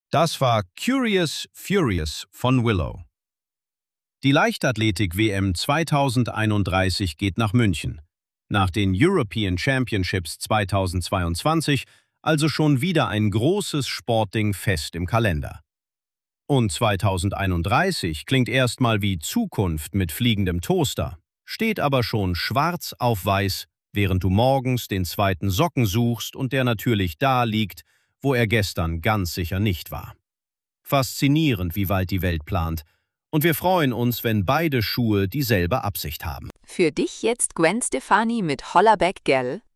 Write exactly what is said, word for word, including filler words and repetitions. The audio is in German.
Das war Curious Furious von Willow. Die Leichtathletik-W M zweitausendeinunddreißig geht nach München. Nach den European Championships zweitausendzweiundzwanzig also schon wieder ein großes Sportding fest im Kalender. Und zweitausendeinunddreißig klingt erstmal wie Zukunft mit fliegendem Toaster, steht aber schon schwarz auf weiß, während du morgens den zweiten Socken suchst und der natürlich da liegt, wo er gestern ganz sicher nicht war. Faszinierend, wie weit die Welt plant. Und wir freuen uns, wenn beide Schuhe dieselbe Absicht haben. Für dich jetzt Gwen Stefani mit Hollerback Gell?